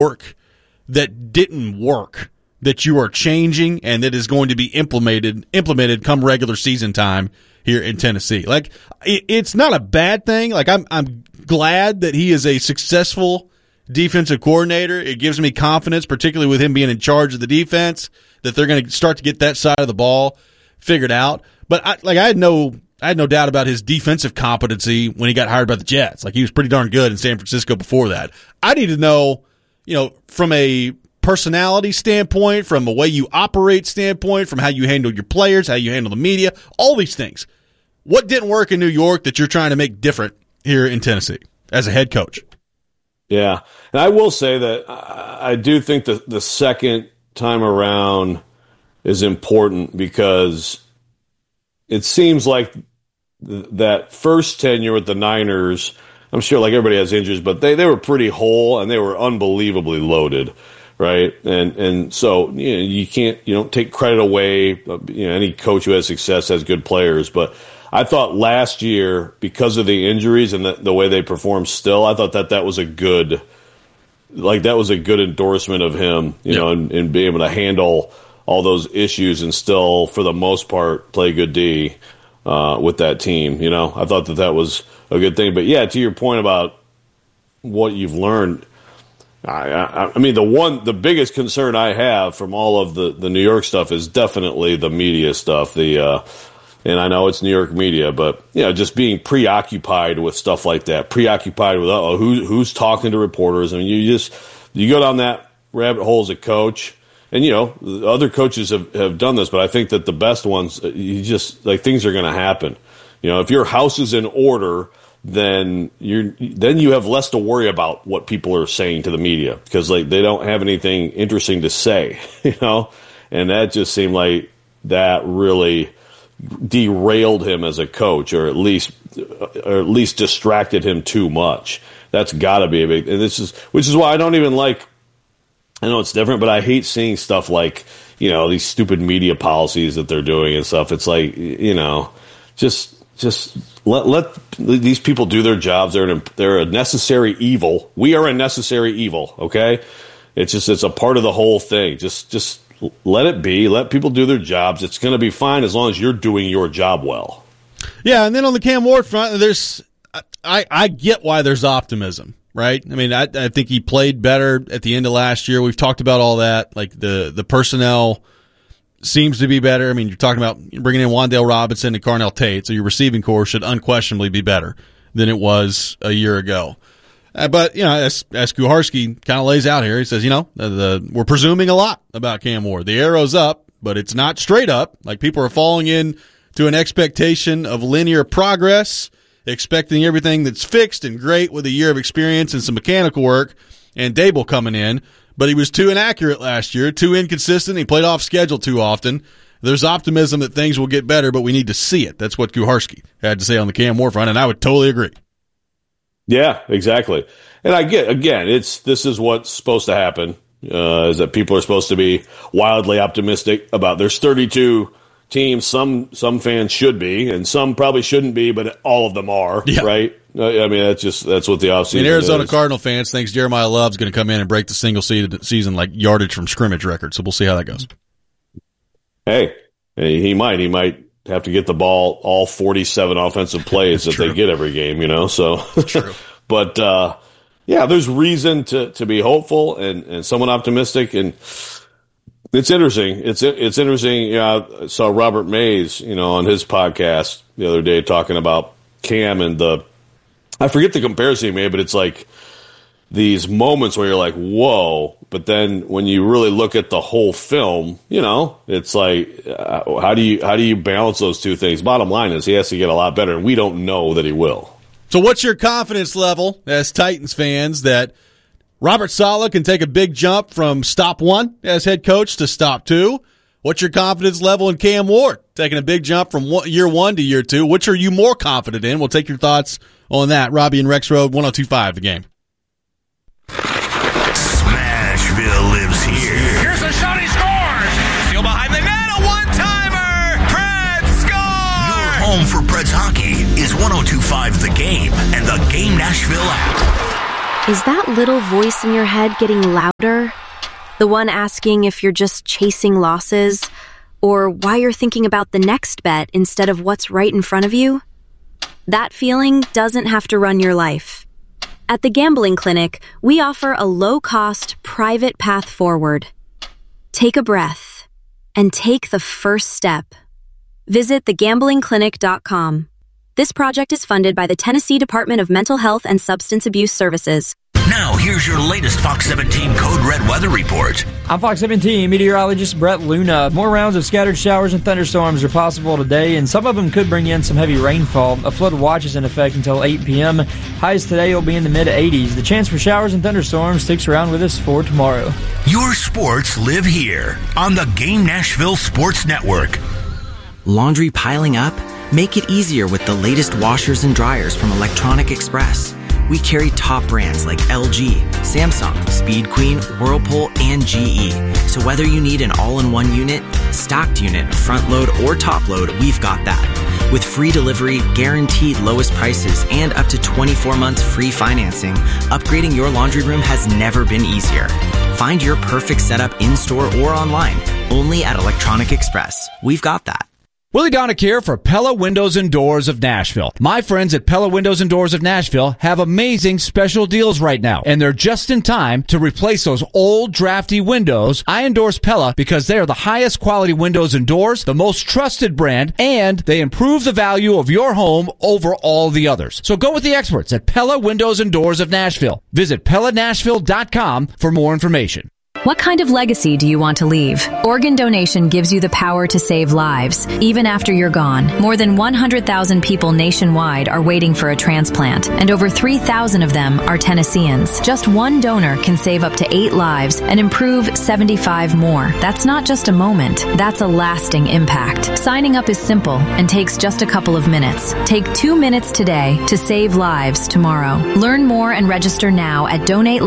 York that didn't work that you are changing and that is going to be implemented come regular season time here in Tennessee? Like, it's not a bad thing. Like, I'm glad that he is a successful defensive coordinator. It gives me confidence, particularly with him being in charge of the defense, that they're going to start to get that side of the ball figured out. But I had no doubt about his defensive competency when he got hired by the Jets. Like, he was pretty darn good in San Francisco before that. I need to know, from a personality standpoint, from a way you operate standpoint, from how you handle your players, how you handle the media, all these things. What didn't work in New York that you're trying to make different here in Tennessee as a head coach? Yeah, and I will say that I do think that the second time around is important because it seems like that first tenure with the Niners, I'm sure like everybody has injuries, but they were pretty whole and they were unbelievably loaded. Right. And so, you don't take credit away. Any coach who has success has good players. But I thought last year, because of the injuries and the way they performed still, I thought that was a good endorsement of him, and being able to handle all those issues and still, for the most part, play good D with that team. I thought that was a good thing. But yeah, to your point about what you've learned, I mean, the biggest concern I have from all of the New York stuff is definitely the media stuff. And I know it's New York media, but just being preoccupied with stuff like that, preoccupied with who's talking to reporters. I mean, you go down that rabbit hole as a coach, and other coaches have done this, but I think that the best ones, things are going to happen. If your house is in order, then you have less to worry about what people are saying to the media because they don't have anything interesting to say, and that just seemed like that really derailed him as a coach, or at least distracted him too much. That's got to be a big, and which is why I don't even like. I know it's different, but I hate seeing stuff like these stupid media policies that they're doing and stuff. It's like just let these people do their jobs. They're a necessary evil. We are a necessary evil. Okay, it's a part of the whole thing. Just let it be. Let people do their jobs. It's going to be fine as long as you're doing your job well. Yeah, and then on the Cam Ward front, I get why there's optimism, right? I mean, I think he played better at the end of last year. We've talked about all that. Like the personnel seems to be better. I mean, you're talking about bringing in Wan'Dale Robinson and Carnell Tate, so your receiving core should unquestionably be better than it was a year ago. But, as Kuharski kind of lays out here, he says, we're presuming a lot about Cam Ward. The arrow's up, but it's not straight up. Like, people are falling in to an expectation of linear progress, expecting everything that's fixed and great with a year of experience and some mechanical work, and Dable coming in. But he was too inaccurate last year, too inconsistent. He played off schedule too often. There's optimism that things will get better, but we need to see it. That's what Kuharski had to say on the Cam Ward front, and I would totally agree. Yeah, exactly. And I get, again, this is what's supposed to happen, is that people are supposed to be wildly optimistic about there's 32 teams. Some fans should be, and some probably shouldn't be, but all of them are, right? I mean, that's what the offseason is. Arizona Cardinal fans thinks Jeremiah Love's going to come in and break the single season like yardage from scrimmage record. So we'll see how that goes. Hey, he might have to get the ball all 47 offensive plays that they get every game, so. True. But, there's reason to be hopeful and somewhat optimistic. And it's interesting. It's interesting. I saw Robert Mays, on his podcast the other day talking about Cam and I forget the comparison he made, but it's like these moments where you're like, whoa. But then when you really look at the whole film, it's like, how do you balance those two things? Bottom line is he has to get a lot better, and we don't know that he will. So what's your confidence level as Titans fans that Robert Saleh can take a big jump from stop 1 as head coach to stop 2? What's your confidence level in Cam Ward taking a big jump from year 1 to year 2? Which are you more confident in? We'll take your thoughts on that. Robbie and Rex Road, 102.5 The Game. Smashville lives here. Here's a shot, he scores! Still behind the net, a one-timer! Preds score! Your home for Preds hockey is 102.5 The Game and the Game Nashville app. Is that little voice in your head getting louder? The one asking if you're just chasing losses, or why you're thinking about the next bet instead of what's right in front of you? That feeling doesn't have to run your life. At the Gambling Clinic, we offer a low-cost, private path forward. Take a breath and take the first step. Visit thegamblingclinic.com. This project is funded by the Tennessee Department of Mental Health and Substance Abuse Services. Now, here's your latest Fox 17 Code Red weather report. I'm Fox 17 meteorologist Brett Luna. More rounds of scattered showers and thunderstorms are possible today, and some of them could bring in some heavy rainfall. A flood watch is in effect until 8 p.m. Highs today will be in the mid-80s. The chance for showers and thunderstorms sticks around with us for tomorrow. Your sports live here on the Game Nashville Sports Network. Laundry piling up? Make it easier with the latest washers and dryers from Electronic Express. We carry top brands like LG, Samsung, Speed Queen, Whirlpool, and GE. So whether you need an all-in-one unit, stocked unit, front load, or top load, we've got that. With free delivery, guaranteed lowest prices, and up to 24 months free financing, upgrading your laundry room has never been easier. Find your perfect setup in-store or online, only at Electronic Express. We've got that. Willie Donick here for Pella Windows and Doors of Nashville. My friends at Pella Windows and Doors of Nashville have amazing special deals right now, and they're just in time to replace those old drafty windows. I endorse Pella because they are the highest quality windows and doors, the most trusted brand, and they improve the value of your home over all the others. So go with the experts at Pella Windows and Doors of Nashville. Visit PellaNashville.com for more information. What kind of legacy do you want to leave? Organ donation gives you the power to save lives, even after you're gone. More than 100,000 people nationwide are waiting for a transplant, and over 3,000 of them are Tennesseans. Just one donor can save up to 8 lives and improve 75 more. That's not just a moment, that's a lasting impact. Signing up is simple and takes just a couple of minutes. Take 2 minutes today to save lives tomorrow. Learn more and register now at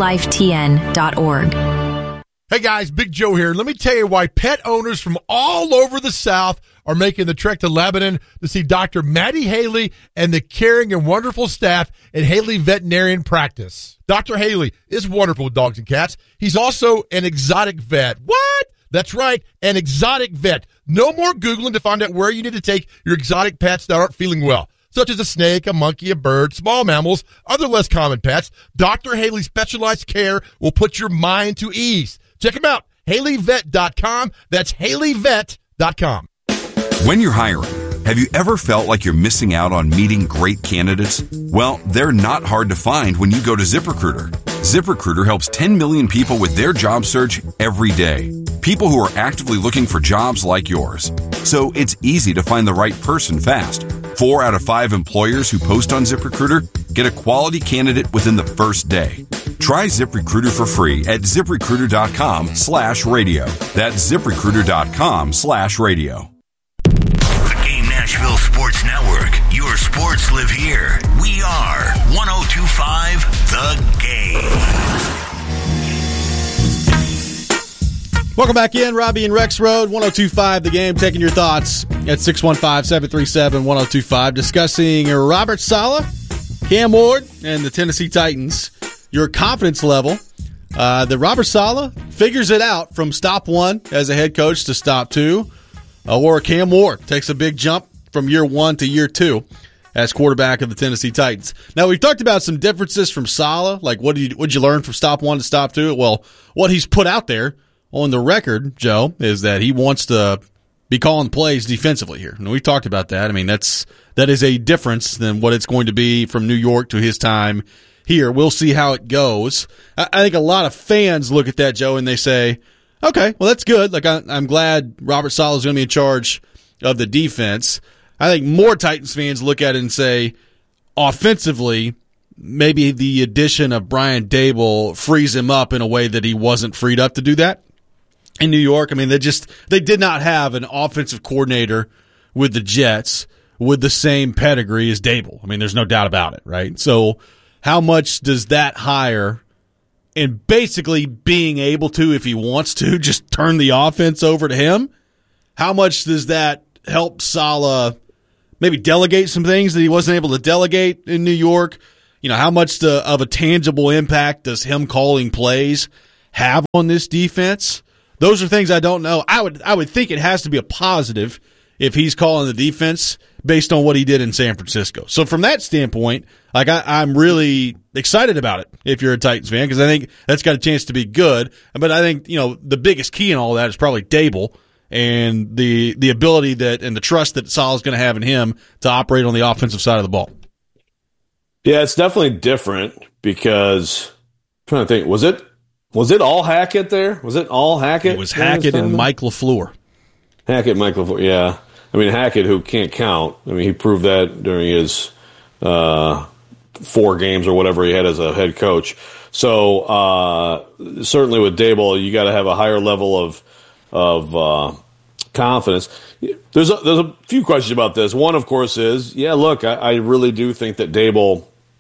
donatelifetn.org. Hey guys, Big Joe here. Let me tell you why pet owners from all over the South are making the trek to Lebanon to see Dr. Maddie Haley and the caring and wonderful staff at Haley Veterinarian Practice. Dr. Haley is wonderful with dogs and cats. He's also an exotic vet. What? That's right, an exotic vet. No more Googling to find out where you need to take your exotic pets that aren't feeling well, such as a snake, a monkey, a bird, small mammals, other less common pets. Dr. Haley's specialized care will put your mind to ease. Check them out, HaleyVet.com. That's HaleyVet.com. When you're hiring, have you ever felt like you're missing out on meeting great candidates? Well, they're not hard to find when you go to ZipRecruiter. ZipRecruiter helps 10 million people with their job search every day. People who are actively looking for jobs like yours. So it's easy to find the right person fast. 4 out of 5 employers who post on ZipRecruiter get a quality candidate within the first day. Try ZipRecruiter for free at ZipRecruiter.com/radio. That's ZipRecruiter.com/radio. The Game Nashville Sports Network. Your sports live here. We are 102.5 The Game. Welcome back in, Robbie and Rex Road, 102.5 The Game, taking your thoughts at 615-737-1025, discussing Robert Saleh, Cam Ward, and the Tennessee Titans. Your confidence level, that Robert Saleh figures it out from stop 1 as a head coach to stop 2, or Cam Ward takes a big jump from year 1 to year 2 as quarterback of the Tennessee Titans. Now, we've talked about some differences from Saleh, like what'd you learn from stop 1 to stop 2? Well, what he's put out there on the record, Joe, is that he wants to be calling plays defensively here. And we've talked about that. I mean, that is a difference than what it's going to be from New York to his time here. We'll see how it goes. I think a lot of fans look at that, Joe, and they say, okay, well, that's good. Like, I'm glad Robert Saleh is going to be in charge of the defense. I think more Titans fans look at it and say, offensively, maybe the addition of Brian Daboll frees him up in a way that he wasn't freed up to do that in New York. I mean, they did not have an offensive coordinator with the Jets with the same pedigree as Daboll. I mean, there's no doubt about it, right? So how much does that hire and basically being able to, if he wants to, just turn the offense over to him, how much does that help Saleh maybe delegate some things that he wasn't able to delegate in New York? how much of a tangible impact does him calling plays have on this defense? Those are things I don't know. I would think it has to be a positive if he's calling the defense based on what he did in San Francisco. So from that standpoint, like I'm really excited about it if you're a Titans fan, because I think that's got a chance to be good. But I think, the biggest key in all that is probably Dable and the ability and the trust that Saleh's going to have in him to operate on the offensive side of the ball. Yeah, it's definitely different because I'm trying to think, was it all Hackett there? Was it all Hackett? It was Hackett and Mike LaFleur. Hackett, Mike LaFleur, yeah. I mean, Hackett, who can't count. I mean, he proved that during his 4 games or whatever he had as a head coach. So certainly with Dable, you got to have a higher level of confidence. There's a few questions about this. One, of course, is, look, I really do think that Dable,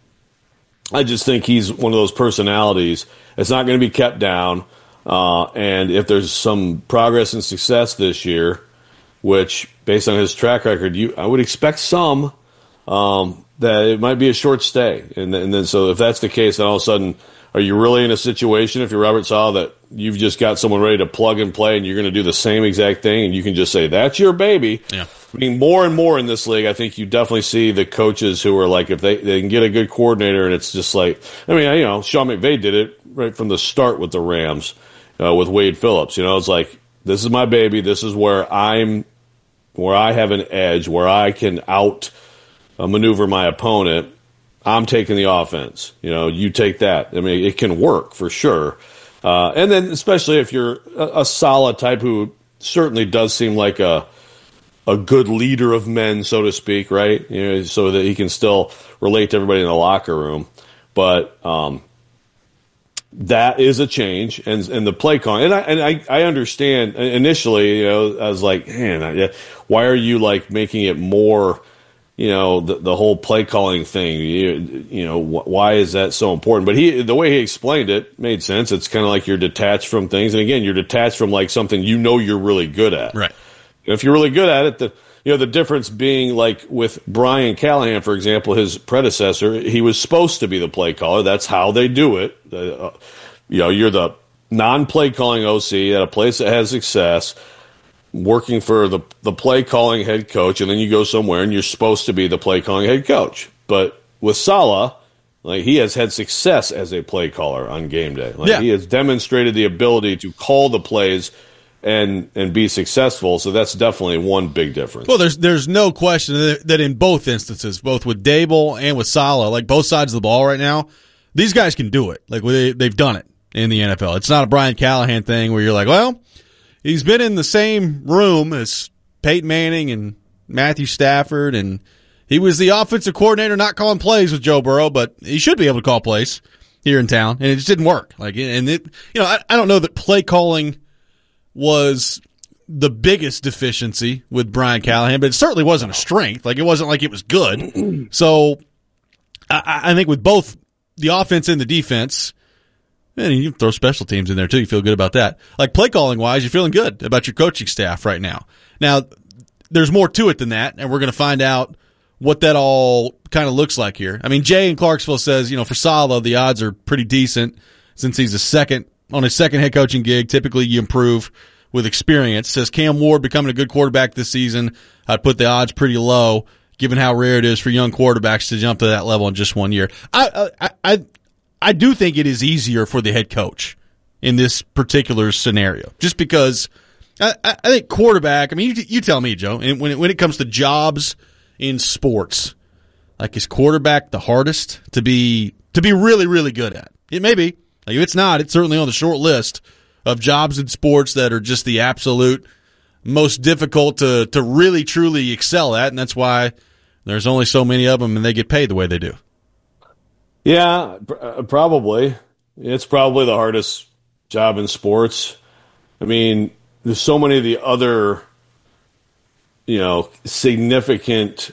I just think he's one of those personalities. It's not going to be kept down. And if there's some progress and success this year, which based on his track record, I would expect some, that it might be a short stay. And then so if that's the case, then all of a sudden, are you really in a situation, if you're Robert Saleh, that you've just got someone ready to plug and play and you're going to do the same exact thing and you can just say, that's your baby? Yeah. I mean, more and more in this league, I think you definitely see the coaches who are like, if they can get a good coordinator, and it's just like, I mean, Sean McVay did it right from the start with the Rams, with Wade Phillips. It's like, this is my baby. This is where I have an edge, where I can maneuver my opponent. I'm taking the offense. You take that. I mean, it can work for sure. And then especially if you're a solid type who certainly does seem like a good leader of men, so to speak, right? So that he can still relate to everybody in the locker room. But that is a change, and the play calling. And I understand initially. I was like, man, why are you like making it more? The whole play calling thing, why is that so important? But the way he explained it made sense. It's kind of like you're detached from things. And again, you're detached from like something you're really good at. Right. And if you're really good at it, the difference being like with Brian Callahan, for example, his predecessor, he was supposed to be the play caller. That's how they do it. You're the non-play calling OC at a place that has success, working for the play calling head coach, and then you go somewhere and you're supposed to be the play calling head coach. But with Saleh, like, he has had success as a play caller on game day. He has demonstrated the ability to call the plays and be successful. So that's definitely one big difference. Well, there's no question that in both instances, both with Dable and with Saleh, like both sides of the ball right now, these guys can do it. Like they've done it in the NFL. It's not a Brian Callahan thing where you're like, well, he's been in the same room as Peyton Manning and Matthew Stafford, and he was the offensive coordinator not calling plays with Joe Burrow, but he should be able to call plays here in town, and it just didn't work. I don't know that play calling was the biggest deficiency with Brian Callahan, but it certainly wasn't a strength. Like, it wasn't like it was good. So I think with both the offense and the defense, and you can throw special teams in there too, you feel good about that. Like, play calling wise, you're feeling good about your coaching staff right now. Now, there's more to it than that, and we're going to find out what that all kind of looks like here. I mean, Jay in Clarksville says, for Saleh, the odds are pretty decent since he's on his second head coaching gig. Typically, you improve with experience. Says Cam Ward becoming a good quarterback this season, I'd put the odds pretty low, given how rare it is for young quarterbacks to jump to that level in just 1 year. I do think it is easier for the head coach in this particular scenario, just because I think quarterback. I mean, you tell me, Joe. And when it comes to jobs in sports, like, is quarterback the hardest to be really, really good at? It may be. Like, if it's not, it's certainly on the short list of jobs in sports that are just the absolute most difficult to really, truly excel at, and that's why there's only so many of them and they get paid the way they do. Yeah, probably. It's probably the hardest job in sports. I mean, there's so many of the other, significant,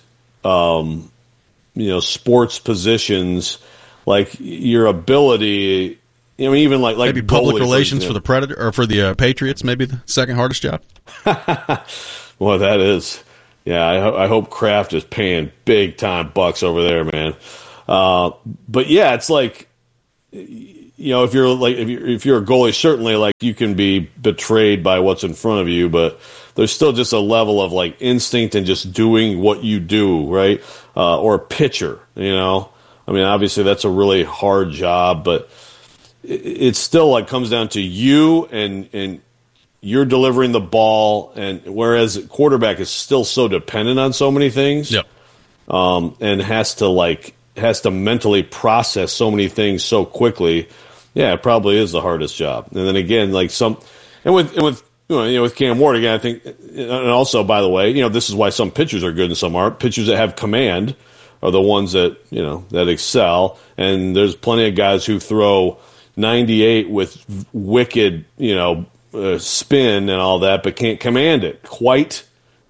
sports positions, like your ability. Even like maybe public relations for the Predator or for the Patriots, maybe the second hardest job. Well, that is. Yeah, I hope Kraft is paying big time bucks over there, man. But yeah, it's like, if you're a goalie, certainly like you can be betrayed by what's in front of you, but there's still just a level of like instinct and just doing what you do, right? Or a pitcher, I mean, obviously that's a really hard job, but it's still like comes down to you and you're delivering the ball, and whereas quarterback is still so dependent on so many things, yep. And has to mentally process so many things so quickly. Yeah, it probably is the hardest job. And then again, like with Cam Ward again, I think, and also by the way, this is why some pitchers are good and some aren't. Pitchers that have command are the ones that that excel, and there's plenty of guys who throw 98 with wicked spin and all that, but can't command it quite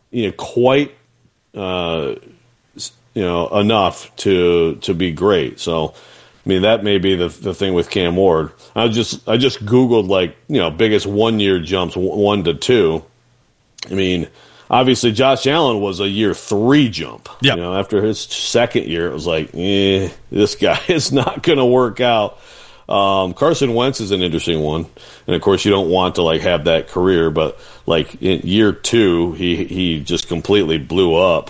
enough to be great. So I mean, that may be the thing with Cam Ward. I just Googled biggest 1 year jumps, 1 to 2. I mean, obviously Josh Allen was a year 3 jump. Yep. After his second year, it was like, this guy is not going to work out. Carson Wentz is an interesting one, and of course you don't want to have that career, but in year 2, he just completely blew up.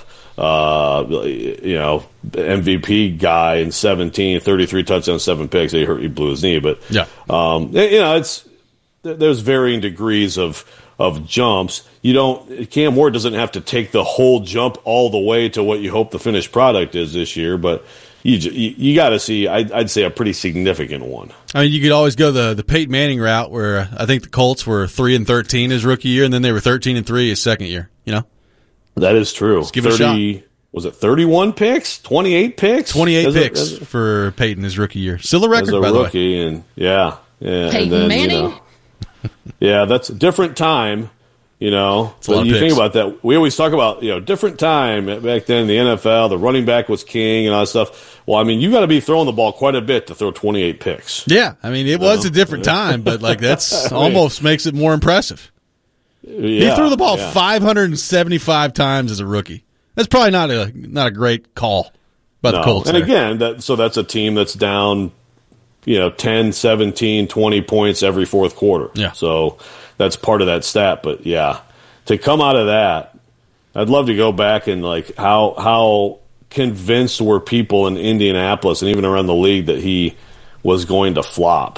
MVP guy in 17, 33 touchdowns, 7 picks. He blew his knee, but yeah, there's varying degrees of jumps. Cam Ward doesn't have to take the whole jump all the way to what you hope the finished product is this year, but you got to see, I'd say, a pretty significant one. I mean, you could always go the Peyton Manning route, where I think the Colts were 3-13 his rookie year, and then they were 13-3 his second year. That is true. Let's give it a shot. Was it 31 picks? 28 picks? 28 picks for Peyton his rookie year. Still a record, by the way. As a rookie, and yeah. Peyton and then, Manning? Yeah, that's a different time, It's a lot of you picks. think about that. We always talk about, different time back then, the NFL, the running back was king and all that stuff. Well, I mean, you got to be throwing the ball quite a bit to throw 28 picks. Yeah, I mean, it was a different time, but that's almost makes it more impressive. Yeah, he threw the ball 575 times as a rookie. That's probably not a great call by the Colts. And again, that's a team that's down, 10, 17, 20 points every fourth quarter. Yeah. So that's part of that stat. But yeah, to come out of that, I'd love to go back and how convinced were people in Indianapolis and even around the league that he was going to flop.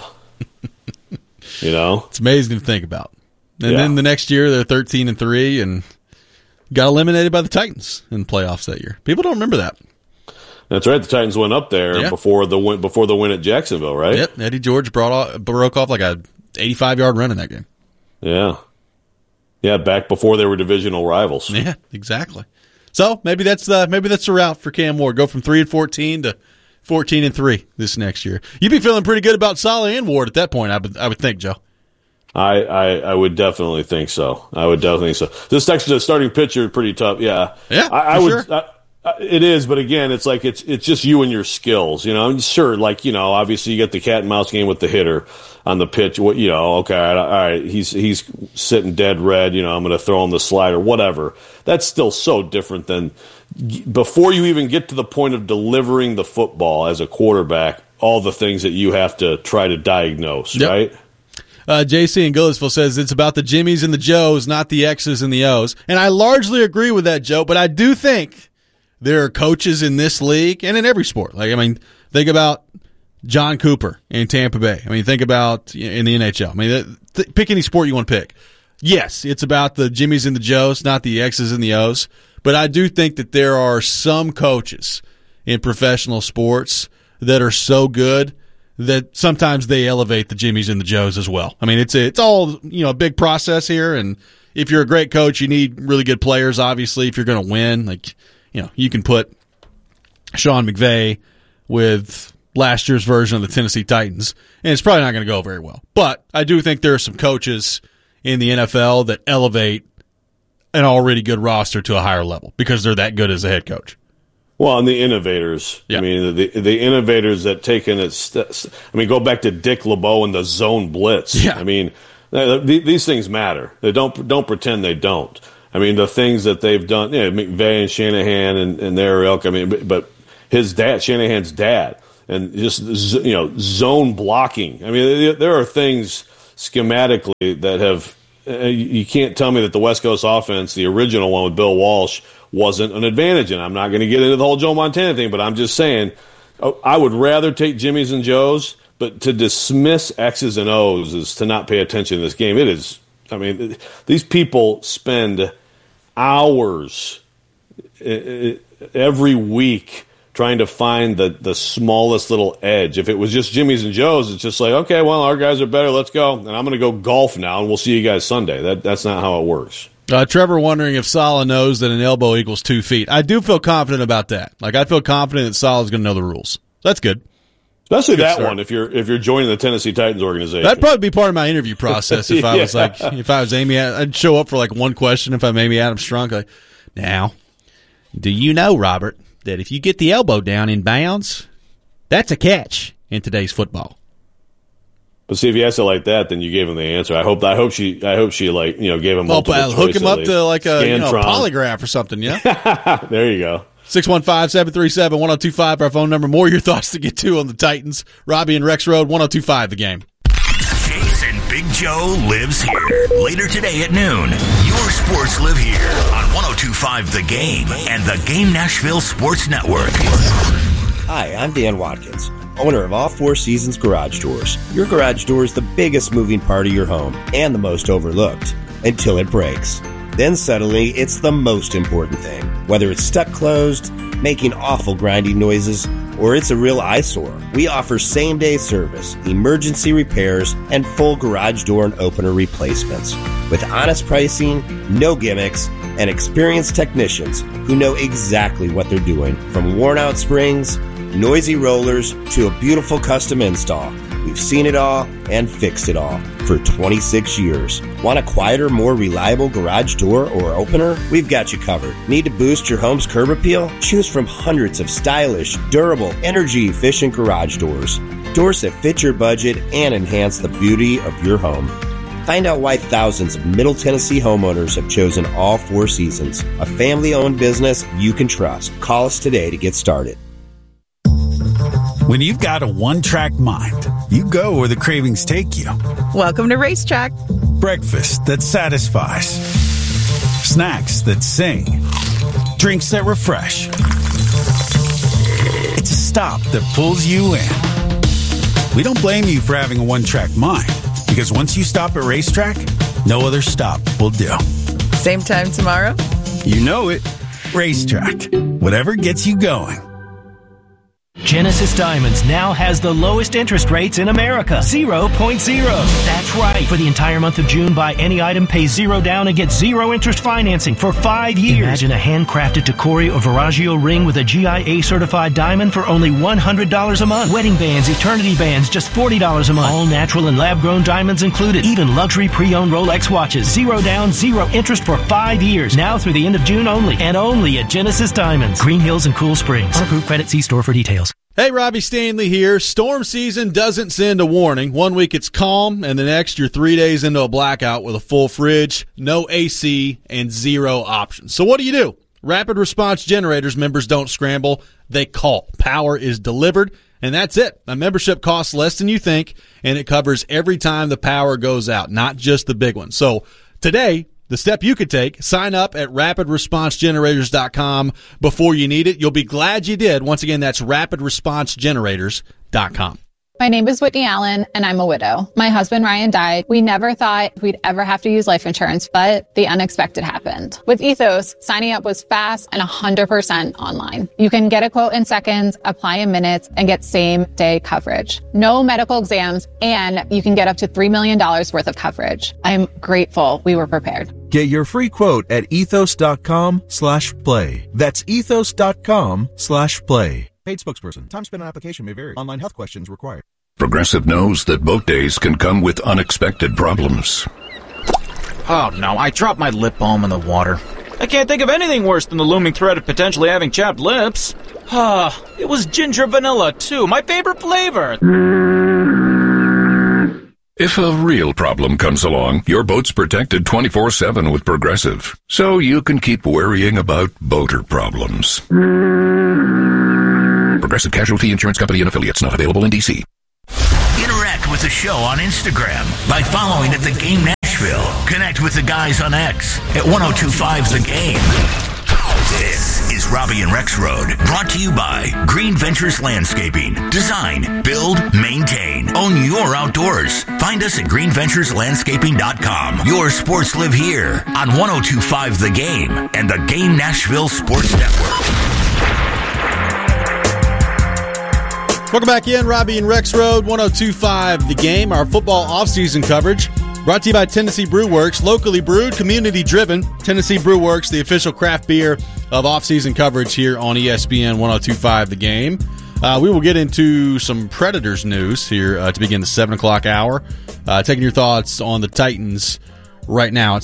It's amazing to think about. And then the next year they're 13-3 and got eliminated by the Titans in the playoffs that year. People don't remember that. That's right. The Titans went up there before the win at Jacksonville, right? Yep. Eddie George broke off like a 85-yard run in that game. Yeah. Yeah, back before they were divisional rivals. Yeah, exactly. So maybe that's the route for Cam Ward. Go from 3-14 to 14-3 this next year. You'd be feeling pretty good about Saleh and Ward at that point, I would think, Joe. I would definitely think so. This Texas starting pitcher is pretty tough. Yeah. Yeah. I would. Sure. It is, but again, it's like it's just you and your skills. Sure, obviously you get the cat and mouse game with the hitter on the pitch. Okay, all right, he's sitting dead red. I'm going to throw him the slider, whatever. That's still so different than before you even get to the point of delivering the football as a quarterback. All the things that you have to try to diagnose, right? JC in Goodlettsville says it's about the Jimmies and the Joes, not the X's and the O's. And I largely agree with that, Joe, but I do think there are coaches in this league and in every sport. Think about John Cooper in Tampa Bay. Think about in the NHL. Pick any sport you want to pick. Yes, it's about the Jimmies and the Joes, not the X's and the O's. But I do think that there are some coaches in professional sports that are so good that sometimes they elevate the Jimmies and the Joes as well. It's all, a big process here. And if you're a great coach, you need really good players, obviously, if you're going to win. You can put Sean McVay with last year's version of the Tennessee Titans, and it's probably not going to go very well. But I do think there are some coaches in the NFL that elevate an already good roster to a higher level because they're that good as a head coach. Well, and the innovators. Yeah. The innovators that take in it. Go back to Dick LeBeau and the zone blitz. Yeah. These things matter. They don't pretend they don't. The things that they've done, McVay and Shanahan and their ilk. But his dad, Shanahan's dad, and just, zone blocking. I mean, there are things schematically that have you can't tell me that the West Coast offense, the original one with Bill Walsh, wasn't an advantage. And I'm not going to get into the whole Joe Montana thing, but I'm just saying I would rather take Jimmy's and Joe's, but to dismiss X's and O's is to not pay attention to this game. It is, I mean, these people spend hours every week trying to find the smallest little edge. If it was just Jimmy's and Joe's, it's just like, okay, well, our guys are better, let's go. And I'm going to go golf now, and we'll see you guys Sunday. That's not how it works. Trevor wondering if Saleh knows that an elbow equals 2 feet. I do feel confident about that. Like, I feel confident that Saleh's going to know the rules. That's good. Especially that one if you're joining the Tennessee Titans organization. That'd probably be part of my interview process if I was if I was Amy. I'd show up for like one question if I'm Amy Adams Strunk. Like, now, do you know, Robert, that if you get the elbow down in bounds, that's a catch in today's football? But see, if you asked it like that, then you gave him the answer. I hope she like gave him multiple choice. Hook him up to like a polygraph or something. Yeah, there you go. 615-737-1025, our phone number. More of your thoughts to get to on the Titans. Robbie and Rex Road, 1025 The Game. Chase and Big Joe lives here. Later today at noon, your sports live here on 1025 The Game and the Game Nashville Sports Network. Hi, I'm Dan Watkins, owner of All Four Seasons Garage Doors. Your garage door is the biggest moving part of your home and the most overlooked until it breaks. Then suddenly, it's the most important thing. Whether it's stuck closed, making awful grinding noises, or it's a real eyesore, we offer same-day service, emergency repairs, and full garage door and opener replacements. With honest pricing, no gimmicks, and experienced technicians who know exactly what they're doing. From worn-out springs, noisy rollers, to a beautiful custom install. We've seen it all and fixed it all for 26 years. Want a quieter, more reliable garage door or opener? We've got you covered. Need to boost your home's curb appeal? Choose from hundreds of stylish, durable, energy-efficient garage doors. Doors that fit your budget and enhance the beauty of your home. Find out why thousands of Middle Tennessee homeowners have chosen All Four Seasons, a family-owned business you can trust. Call us today to get started. When you've got a one-track mind, you go where the cravings take you. Welcome to Racetrack. Breakfast that satisfies. Snacks that sing. Drinks that refresh. It's a stop that pulls you in. We don't blame you for having a one-track mind, because once you stop at Racetrack, no other stop will do. Same time tomorrow? You know it. Racetrack. Whatever gets you going. Genesis Diamonds now has the lowest interest rates in America. 0.0. That's right. For the entire month of June, buy any item, pay $0 down, and get 0 interest financing for 5 years. Imagine a handcrafted Tacori or Veragio ring with a GIA certified diamond for only $100 a month. Wedding bands, eternity bands, just $40 a month. All natural and lab-grown diamonds included. Even luxury pre-owned Rolex watches. 0 down, 0 interest for 5 years. Now through the end of June only. And only at Genesis Diamonds. Green Hills and Cool Springs. Approved credit. See store for details. Hey, Robbie Stanley here. Storm season doesn't send a warning. 1 week it's calm, and the next you're 3 days into a blackout with a full fridge, no AC, and 0 options. So what do? Rapid Response Generators members don't scramble. They call. Power is delivered, and that's it. A membership costs less than you think, and it covers every time the power goes out, not just the big one. So today, the step you could take, sign up at rapidresponsegenerators.com before you need it. You'll be glad you did. Once again, that's rapidresponsegenerators.com. My name is Whitney Allen, and I'm a widow. My husband, Ryan, died. We never thought we'd ever have to use life insurance, but the unexpected happened. With Ethos, signing up was fast and 100% online. You can get a quote in seconds, apply in minutes, and get same-day coverage. No medical exams, and you can get up to $3 million worth of coverage. I'm grateful we were prepared. Get your free quote at ethos.com/play. That's ethos.com/play. Paid spokesperson. Time spent on application may vary. Online health questions required. Progressive knows that boat days can come with unexpected problems. Oh no, I dropped my lip balm in the water. I can't think of anything worse than the looming threat of potentially having chapped lips. It was ginger vanilla too, my favorite flavor. If a real problem comes along, your boat's protected 24/7 with Progressive, so you can keep worrying about boater problems. Progressive Casualty Insurance Company and Affiliates. Not available in D.C. Interact with the show on Instagram by following at The Game Nashville. Connect with the guys on X at 1025 The Game. This is Robbie and Rex Road, brought to you by Green Ventures Landscaping. Design, build, maintain, own your outdoors. Find us at greenventureslandscaping.com. Your sports live here on 1025 The Game and the Game Nashville Sports Network. Welcome back in, Robbie and Rex Road, 1025 The Game, our football offseason coverage. Brought to you by Tennessee Brew Works, locally brewed, community-driven. Tennessee Brew Works, the official craft beer of off-season coverage here on ESPN 1025 The Game. We will get into some Predators news here to begin the 7 o'clock hour. Taking your thoughts on the Titans right now at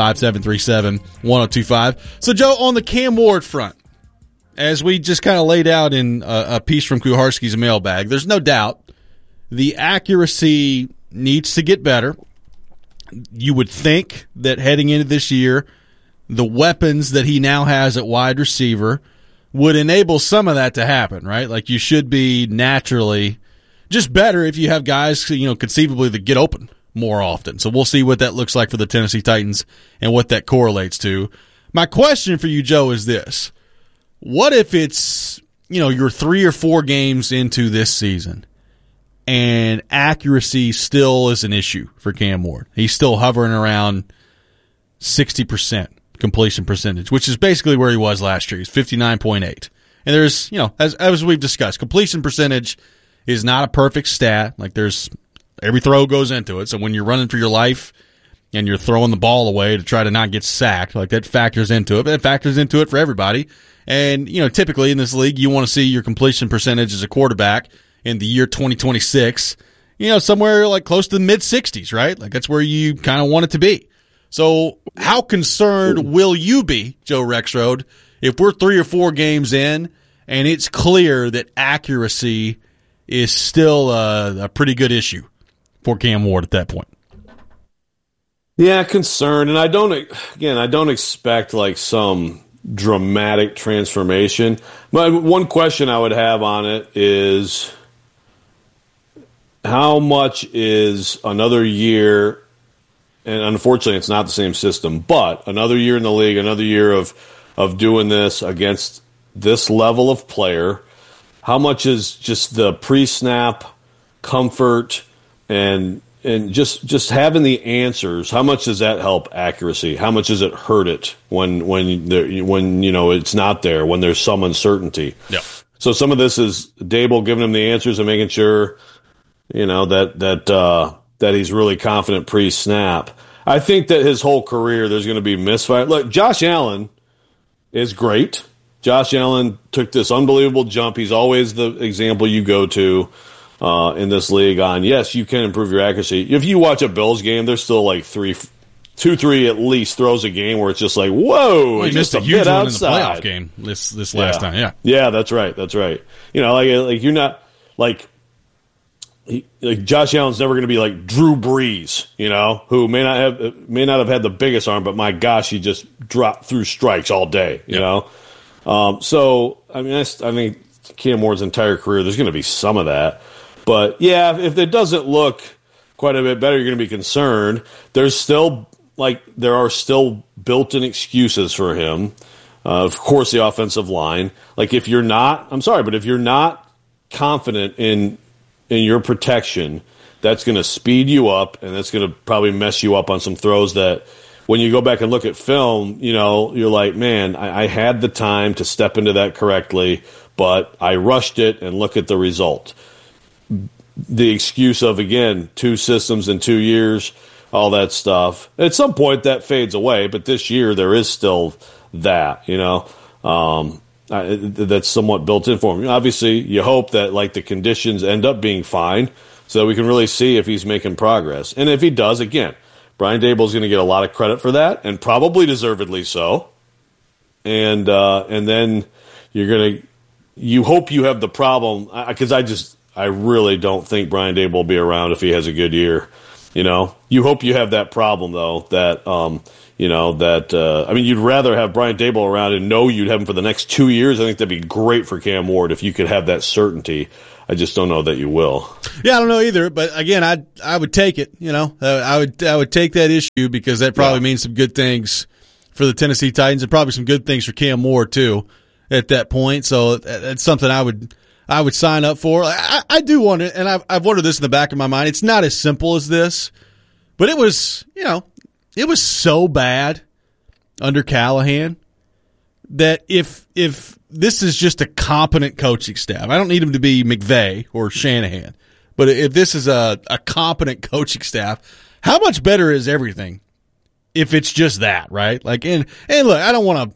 615-737-1025. So, Joe, on the Cam Ward front, as we just kind of laid out in a piece from Kuharski's mailbag, there's no doubt the accuracy needs to get better. You would think that heading into this year, the weapons that he now has at wide receiver would enable some of that to happen, right? Like, you should be naturally just better if you have guys, conceivably that get open more often. So we'll see what that looks like for the Tennessee Titans and what that correlates to. My question for you, Joe, is this. What if it's, you're 3 or 4 games into this season and accuracy still is an issue for Cam Ward? He's still hovering around 60% completion percentage, which is basically where he was last year. He's 59.8. And there's, as we've discussed, completion percentage is not a perfect stat. Like, every throw goes into it. So when you're running for your life and you're throwing the ball away to try to not get sacked, like, that factors into it. But it factors into it for everybody. And, typically in this league, you want to see your completion percentage as a quarterback in the year 2026, somewhere like close to the mid-60s, right? Like, that's where you kind of want it to be. So how concerned will you be, Joe Rexrode, if we're 3 or 4 games in and it's clear that accuracy is still a pretty good issue for Cam Ward at that point? Yeah, concerned. And I don't expect like some dramatic transformation. But one question I would have on it is, how much is another year, and unfortunately it's not the same system, but another year in the league, another year of doing this against this level of player, how much is just the pre-snap comfort and just having the answers, how much does that help accuracy? How much does it hurt it when it's not there, when there's some uncertainty? Yeah. So some of this is Dable giving him the answers and making sure that he's really confident pre-snap. I think that his whole career there's going to be misfire. Look, Josh Allen is great. Josh Allen took this unbelievable jump. He's always the example you go to in this league on, yes, you can improve your accuracy. If you watch a Bills game, there's still like 2-3 at least throws a game where it's just like, whoa, well, he missed a huge one in the playoff game this last time. Yeah. Yeah, that's right. Like you're not like Josh Allen's never going to be like Drew Brees, who may not have had the biggest arm, but my gosh, he just dropped through strikes all day, you know? So, I mean, Cam Ward's entire career, there's going to be some of that. But, yeah, if it doesn't look quite a bit better, you're going to be concerned. There are still built-in excuses for him. Of course, the offensive line. Like, if you're not confident in your protection, that's going to speed you up, and that's going to probably mess you up on some throws that when you go back and look at film, you're like, man, I had the time to step into that correctly, but I rushed it, and look at the result. The excuse of, again, 2 systems in 2 years, all that stuff. At some point, that fades away, but this year there is still that, that's somewhat built in for him. Obviously, you hope that like the conditions end up being fine so that we can really see if he's making progress. And if he does, again, Brian Dable is going to get a lot of credit for that, and probably deservedly so. And then you hope you have the problem, because I really don't think Brian Dable will be around if he has a good year. You hope you have that problem, though, that, you'd rather have Brian Daboll around and know you'd have him for the next 2 years. I think that'd be great for Cam Ward if you could have that certainty. I just don't know that you will. Yeah, I don't know either, but again, I would take it, I would take that issue because that probably means some good things for the Tennessee Titans and probably some good things for Cam Ward too at that point. So that's something I would sign up for. I do wonder, and I've wondered this in the back of my mind. It's not as simple as this, but it was, it was so bad under Callahan that if this is just a competent coaching staff, I don't need him to be McVay or Shanahan, but if this is a competent coaching staff, how much better is everything if it's just that, right? Like, and look, I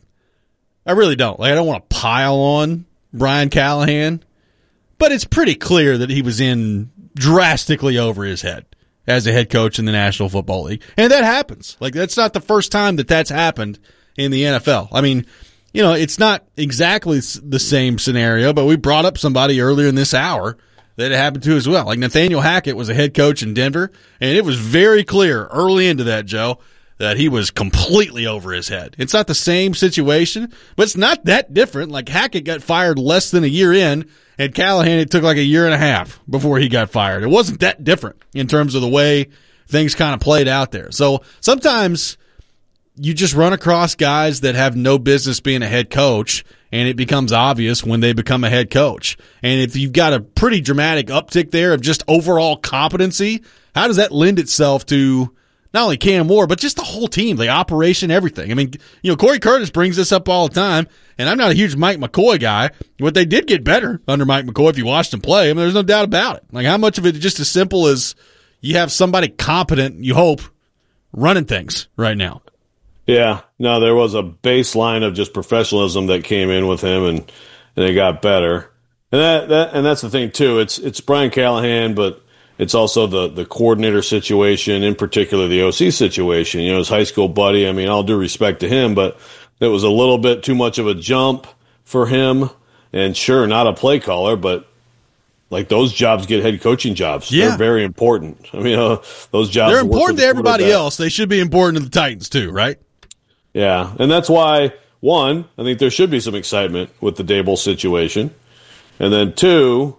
really don't. Like, I don't want to pile on Brian Callahan, but it's pretty clear that he was in drastically over his head as a head coach in the National Football League. And that happens. Like, that's not the first time that's happened in the NFL. I mean, it's not exactly the same scenario, but we brought up somebody earlier in this hour that it happened to as well. Like, Nathaniel Hackett was a head coach in Denver, and it was very clear early into that, Joe, that he was completely over his head. It's not the same situation, but it's not that different. Like, Hackett got fired less than a year in, and Callahan, it took like a year and a half before he got fired. It wasn't that different in terms of the way things kind of played out there. So sometimes you just run across guys that have no business being a head coach, and it becomes obvious when they become a head coach. And if you've got a pretty dramatic uptick there of just overall competency, how does that lend itself to not only Cam Ward, but just the whole team, the operation, everything? I mean, Corey Curtis brings this up all the time, and I'm not a huge Mike McCoy guy, but they did get better under Mike McCoy if you watched him play. I mean, there's no doubt about it. Like, how much of it is just as simple as you have somebody competent, you hope, running things right now? Yeah, no, there was a baseline of just professionalism that came in with him, and it got better. And that's the thing too. It's Brian Callahan, but it's also the coordinator situation, in particular the OC situation. His high school buddy. I mean, all due respect to him, but it was a little bit too much of a jump for him. And sure, not a play caller, but like, those jobs get head coaching jobs. Yeah. They're very important. I mean, those jobs. They're important to everybody else. They should be important to the Titans too, right? Yeah, and that's why, one, I think there should be some excitement with the Daboll situation. And then two,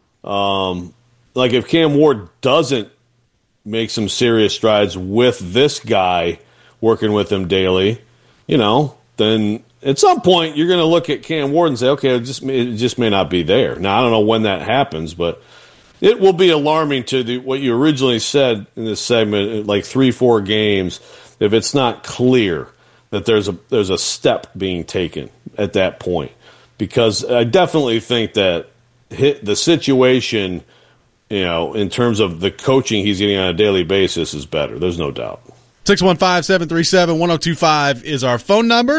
like, if Cam Ward doesn't make some serious strides with this guy working with him daily, then at some point you're going to look at Cam Ward and say, okay, it just may not be there. Now, I don't know when that happens, but it will be alarming to what you originally said in this segment, like 3-4 games, if it's not clear that there's a step being taken at that point. Because I definitely think that the situation, in terms of the coaching he's getting on a daily basis, is better. There's no doubt. 615-737-1025 is our phone number.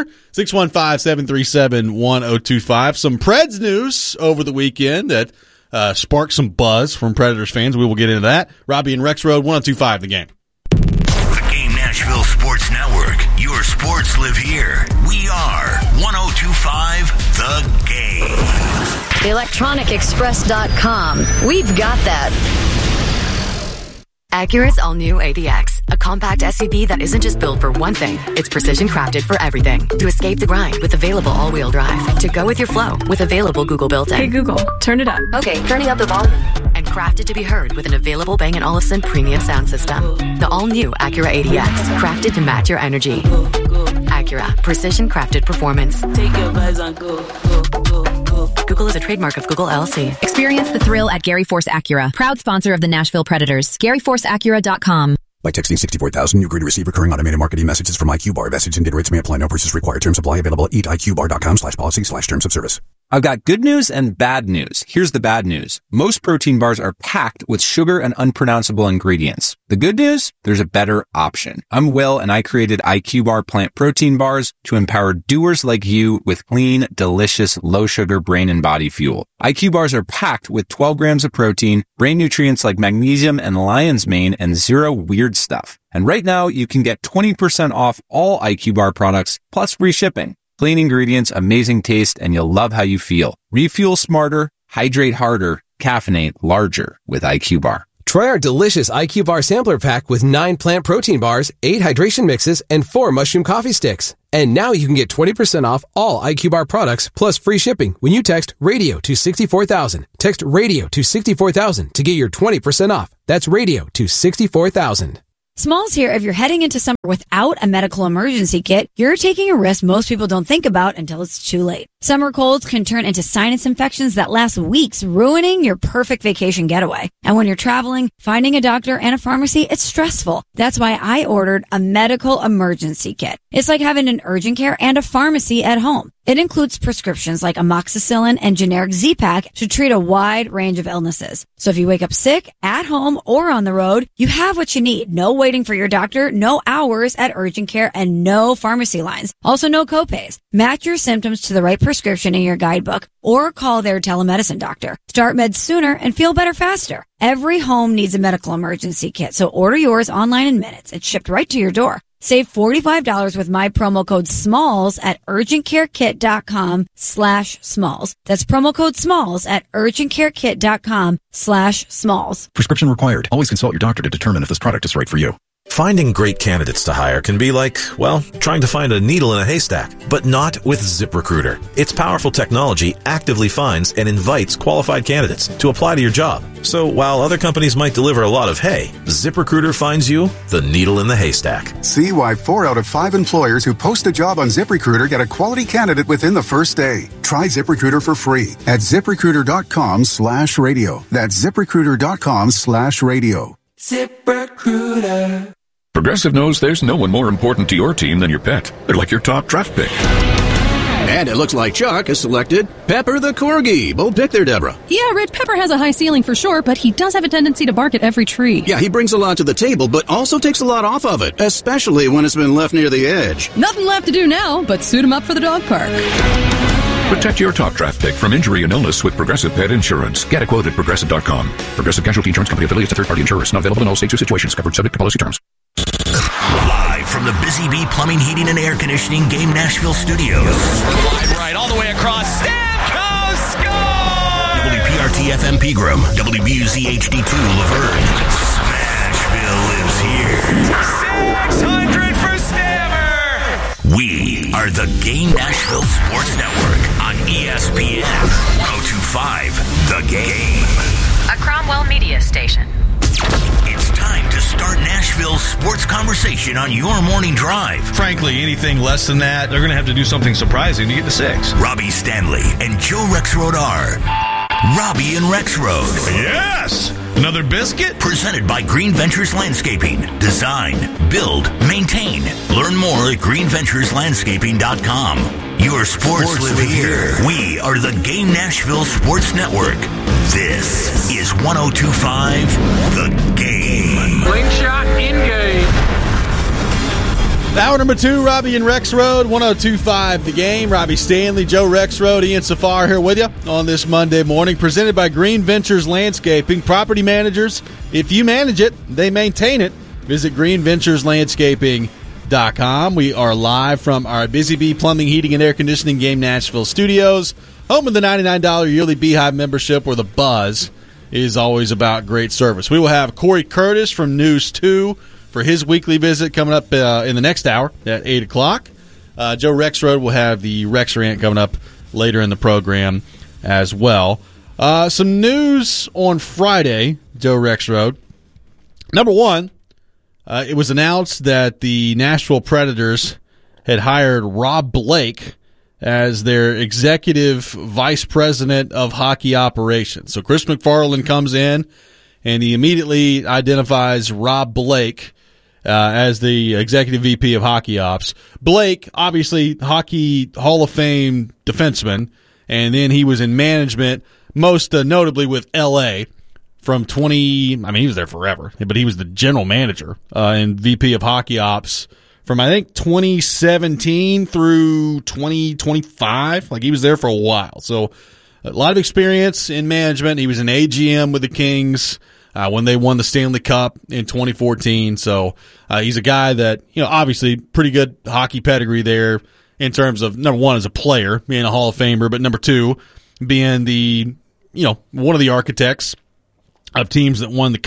615-737-1025. Some Preds news over the weekend that sparked some buzz from Predators fans. We will get into that. Robbie and Rex Road, 1025 The Game. The Game Nashville Sports Network. Your sports live here. We are 1025 The Game. ElectronicExpress.com. We've got that. Acura's all-new ADX, a compact SUV that isn't just built for one thing. It's precision-crafted for everything. To escape the grind with available all-wheel drive. To go with your flow with available Google built-in. Hey Google, turn it up. Okay, turning up the volume. And crafted to be heard with an available Bang & Olufsen premium sound system. The all-new Acura ADX, crafted to match your energy. Acura, precision-crafted performance. Take your vibes on go. Google is a trademark of Google LLC. Experience the thrill at Gary Force Acura, proud sponsor of the Nashville Predators. GaryForceAcura.com. By texting 64,000, you agree to receive recurring automated marketing messages from IQ Bar. Message and data rates may apply. No purchase required. Terms apply. Available at eatiqbar.com/policy/terms of service. I've got good news and bad news. Here's the bad news. Most protein bars are packed with sugar and unpronounceable ingredients. The good news? There's a better option. I'm Will, and I created IQ Bar plant protein bars to empower doers like you with clean, delicious, low-sugar brain and body fuel. IQ Bars are packed with 12 grams of protein, brain nutrients like magnesium and lion's mane, and zero weird stuff. And right now, you can get 20% off all IQ Bar products, plus free shipping. Clean ingredients, amazing taste, and you'll love how you feel. Refuel smarter, hydrate harder, caffeinate larger with IQ Bar. Try our delicious IQ Bar Sampler Pack with 9 plant protein bars, 8 hydration mixes, and 4 mushroom coffee sticks. And now you can get 20% off all IQ Bar products plus free shipping when you text RADIO to 64,000. Text RADIO to 64,000 to get your 20% off. That's RADIO to 64,000. Smalls here. If you're heading into summer without a medical emergency kit, you're taking a risk most people don't think about until it's too late. Summer colds can turn into sinus infections that last weeks, ruining your perfect vacation getaway. And when you're traveling, finding a doctor and a pharmacy, it's stressful. That's why I ordered a medical emergency kit. It's like having an urgent care and a pharmacy at home. It includes prescriptions like amoxicillin and generic Z-Pak to treat a wide range of illnesses. So if you wake up sick, at home, or on the road, you have what you need. No waiting for your doctor, no hours at urgent care, and no pharmacy lines. Also, no copays. Match your symptoms to the right prescription in your guidebook or call their telemedicine doctor. Start meds sooner and feel better faster. Every home needs a medical emergency kit, so order yours online in minutes. It's shipped right to your door. Save $45 with my promo code SMALLS at urgentcarekit.com/smalls. That's promo code SMALLS at urgentcarekit.com/smalls. Prescription required. Always consult your doctor to determine if this product is right for you. Finding great candidates to hire can be like, well, trying to find a needle in a haystack, but not with ZipRecruiter. Its powerful technology actively finds and invites qualified candidates to apply to your job. So while other companies might deliver a lot of hay, ZipRecruiter finds you the needle in the haystack. See why 4 out of 5 employers who post a job on ZipRecruiter get a quality candidate within the first day. Try ZipRecruiter for free at ZipRecruiter.com/radio. That's ZipRecruiter.com/radio. ZipRecruiter. Progressive knows there's no one more important to your team than your pet. They're like your top draft pick. And it looks like Chuck has selected Pepper the Corgi. Bold pick there, Deborah. Yeah, Rich, Pepper has a high ceiling for sure, but he does have a tendency to bark at every tree. Yeah, he brings a lot to the table, but also takes a lot off of it, especially when it's been left near the edge. Nothing left to do now but suit him up for the dog park. Protect your top draft pick from injury and illness with Progressive Pet Insurance. Get a quote at Progressive.com. Progressive Casualty Insurance Company affiliates to third-party insurers. Not available in all states or situations. Covered subject to policy terms. Live from the Busy Bee Plumbing, Heating, and Air Conditioning Game Nashville studios. Wide right, all the way across. Stamkos score! WPRT FM Pegram, WBUZ HD2 Laverne. Smashville lives here. 600 for Stammer! We are the Game Nashville Sports Network on ESPN 1025 The Game. A Cromwell media station. It's time to start Nashville's sports conversation on your morning drive. Frankly, anything less than that, they're going to have to do something surprising to get to 6. Robbie Stanley and Joe Rexrode are Robbie and Rexrode. Yes! Another biscuit? Presented by Green Ventures Landscaping. Design, build, maintain. Learn more at greenventureslandscaping.com. Your sports live here. We are the Game Nashville Sports Network. This is 1025 The Game. Slingshot in game. Hour number 2, Robbie and Rexrode, 1025 The Game. Robbie Stanley, Joe Rexrode, Ian Safar here with you on this Monday morning. Presented by Green Ventures Landscaping. Property managers, if you manage it, they maintain it. Visit greenventureslandscaping.com. We are live from our Busy Bee Plumbing, Heating, and Air Conditioning Game Nashville studios. Home of the $99 yearly Beehive membership, where the buzz is always about great service. We will have Corey Curtis from News 2 for his weekly visit coming up in the next hour at 8 o'clock. Joe Rexrode will have the Rex Rant coming up later in the program as well. Some news on Friday, Joe Rexrode. Number one, it was announced that the Nashville Predators had hired Rob Blake as their executive vice president of hockey operations. So Chris McFarland comes in, and he immediately identifies Rob Blake as the executive VP of hockey ops. Blake, obviously, Hockey Hall of Fame defenseman, and then he was in management, most notably with L.A. from he was there forever, but he was the general manager and VP of hockey ops from, I think, 2017 through 2025. Like, he was there for a while. So a lot of experience in management. He was an AGM with the Kings when they won the Stanley Cup in 2014. So he's a guy that, obviously pretty good hockey pedigree there in terms of, number one, as a player, being a Hall of Famer, but number two, being the, one of the architects of teams that won the Cup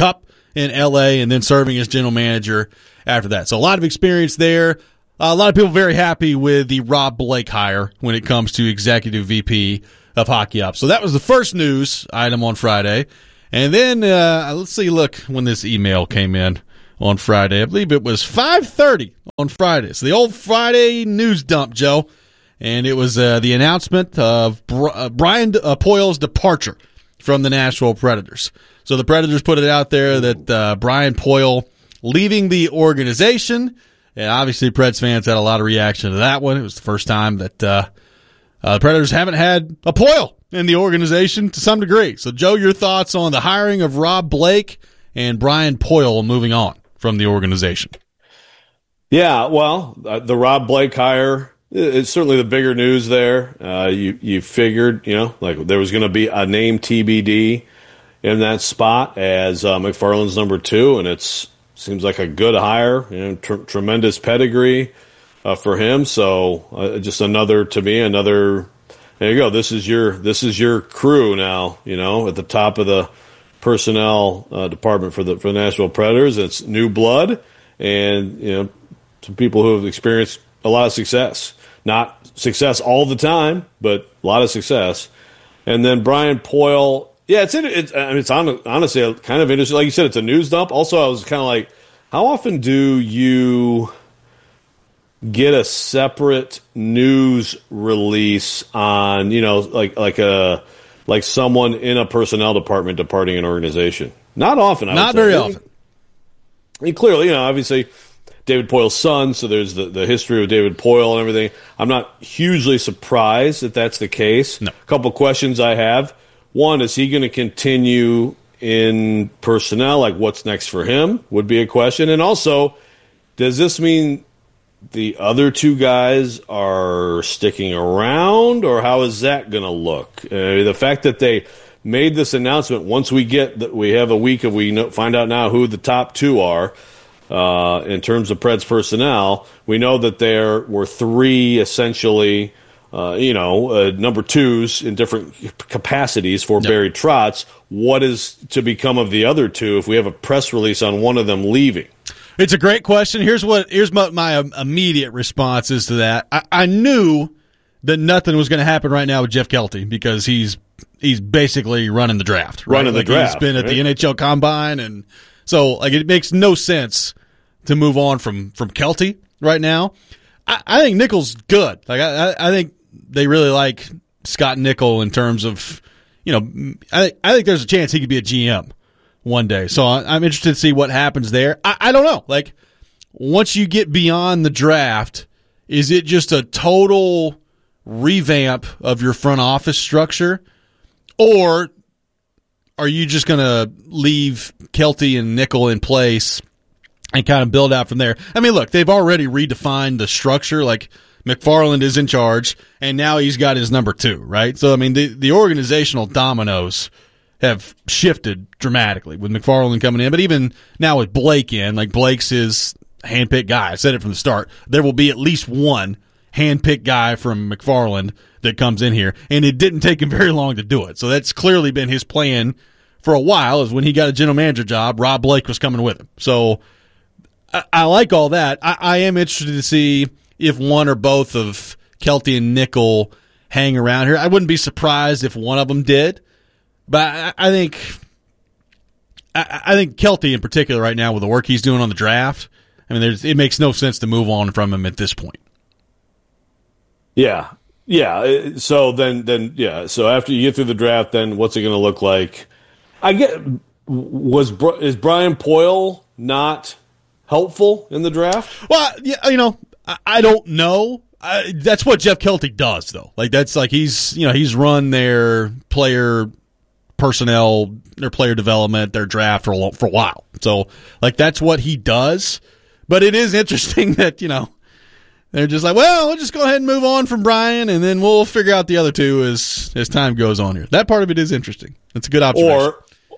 in L.A. and then serving as general manager after that. So a lot of experience there. A lot of people very happy with the Rob Blake hire when it comes to executive VP of Hockey Ops. So that was the first news item on Friday. And then, let's see, look, when this email came in on Friday. I believe it was 5:30 on Friday. So the old Friday news dump, Joe. And it was the announcement of Brian Poyle's departure from the Nashville Predators. So the Predators put it out there that Brian Poyle leaving the organization. And obviously, Preds fans had a lot of reaction to that one. It was the first time that the Predators haven't had a Poyle in the organization to some degree. So, Joe, your thoughts on the hiring of Rob Blake and Brian Poyle moving on from the organization? Yeah, well, the Rob Blake hire, it's certainly the bigger news there. You figured, like there was going to be a name TBD in that spot as McFarland's number 2, and it seems like a good hire, tremendous pedigree for him. So just another, there you go. This is your crew now, at the top of the personnel department for the Nashville Predators. It's new blood and, some people who have experienced a lot of success. Not success all the time, but a lot of success. And then Brian Poyle, yeah, it's honestly kind of interesting. Like you said, it's a news dump. Also, I was kind of like, how often do you get a separate news release on, like someone in a personnel department departing an organization? Not often. Not very often. I mean, clearly, obviously, David Poyle's son, so there's the history of David Poyle and everything. I'm not hugely surprised that that's the case. No. A couple questions I have. One, is he going to continue in personnel? Like, what's next for him would be a question. And also, does this mean the other 2 guys are sticking around, or how is that going to look? The fact that they made this announcement, once we have a week of find out now who the top 2 are, in terms of Preds personnel, we know that there were 3 essentially, number 2s in different capacities for Barry Trotz. What is to become of the other 2 if we have a press release on one of them leaving? It's a great question. Here's what my immediate response is to that. I knew that nothing was going to happen right now with Jeff Kelty because he's basically running the draft. Right? Running the draft. He's been at the NHL Combine, and so it makes no sense to move on from Kelty right now. I think Nickel's good. I think they really like Scott Nickel in terms of, I think there's a chance he could be a GM one day. So I'm interested to see what happens there. I don't know. Like, once you get beyond the draft, is it just a total revamp of your front office structure, or are you just going to leave Kelty and Nickel in place and kind of build out from there? I mean, look, they've already redefined the structure. Like, McFarland is in charge, and now he's got his number 2, right? So, I mean, the organizational dominoes have shifted dramatically with McFarland coming in. But even now with Blake in, like, Blake's his handpicked guy. I said it from the start. There will be at least one handpicked guy from McFarland that comes in here, and it didn't take him very long to do it. So that's clearly been his plan for a while, is when he got a general manager job, Rob Blake was coming with him. So I like all that. I am interested to see if one or both of Kelty and Nickel hang around here. I wouldn't be surprised if one of them did, but I think Kelty in particular right now, with the work he's doing on the draft, I mean, it makes no sense to move on from him at this point. Yeah. So then, so after you get through the draft, then what's it going to look like? Is Brian Poyle not helpful in the draft? Well, yeah, I don't know. That's what Jeff Kelty does, though. Like, that's like he's run their player personnel, their player development, their draft for a while. So, like, that's what he does. But it is interesting that, they're just like, well, we'll just go ahead and move on from Brian, and then we'll figure out the other 2 as time goes on here. That part of it is interesting. That's a good observation.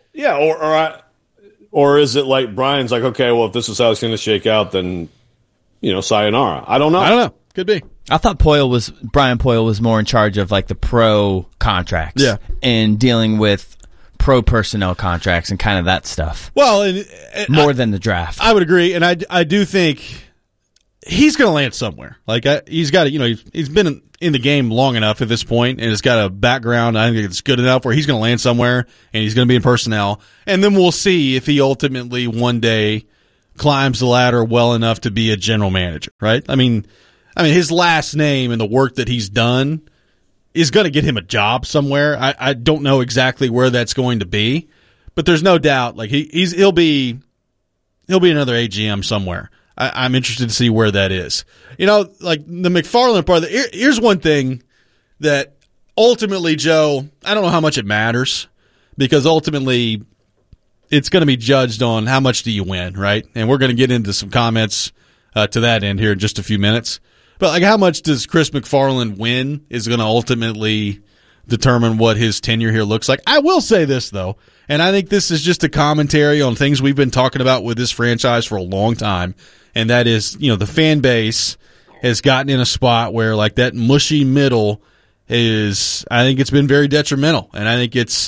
Or is it like Brian's like, okay, well, if this is how it's going to shake out, then, sayonara. I don't know. Could be. I thought Brian Poyle was more in charge of, like, the pro contracts. Yeah. And dealing with pro personnel contracts and kind of that stuff. Well, more than the draft. I would agree, and I do think he's going to land somewhere. Like he's got he's been in the game long enough at this point, and has got a background. I think it's good enough where he's going to land somewhere, and he's going to be in personnel, and then we'll see if he ultimately one day climbs the ladder well enough to be a general manager. Right? I mean, his last name and the work that he's done is going to get him a job somewhere. I don't know exactly where that's going to be, but there's no doubt like he'll be another AGM somewhere. I'm interested to see where that is. Like the McFarland part. Here's one thing that ultimately, Joe, I don't know how much it matters because ultimately it's going to be judged on how much do you win, right? And we're going to get into some comments to that end here in just a few minutes. But like, how much does Chris McFarland win is going to ultimately determine what his tenure here looks like. I will say this though, and I think this is just a commentary on things we've been talking about with this franchise for a long time. And that is, the fan base has gotten in a spot where like that mushy middle is, I think it's been very detrimental. And I think it's,